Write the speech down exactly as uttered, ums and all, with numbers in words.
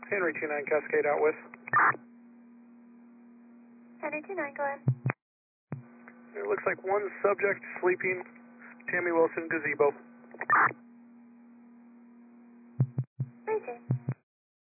Henry two nine Cascade out with. Henry two nine, go ahead. It looks like one subject sleeping, Tammy Wilson, gazebo.